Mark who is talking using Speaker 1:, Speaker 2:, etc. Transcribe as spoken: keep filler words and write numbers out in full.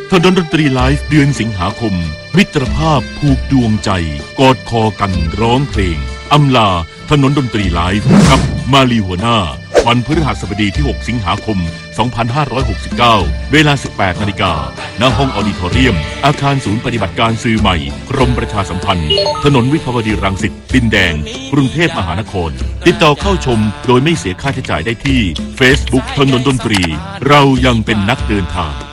Speaker 1: ถนนดนตรีไลฟ์เดือนสิงหาคมมิตรภาพผูกดวงใจกอดคอกันร้องเพลงอำลาถนนดนตรีไลฟ์กับมาลีหัวหน้าวันพฤหัสบดีที่หกสิงหาคมสองพันห้าร้อยหกสิบเก้าเวลาสิบแปดนาฬิกาณห้องออดิทอเรียมอาคารศูนย์ปฏิบัติการสื่อใหม่กรมประชาสัมพันธ์ถนนวิภาวดีรังสิตดินแดงกรุงเทพมหานครติดต่อเข้าชมโดยไม่เสียค่าใช้จ่ายได้ที่ Facebook ถนนดนตรีเรายังเป็นนักเดินทาง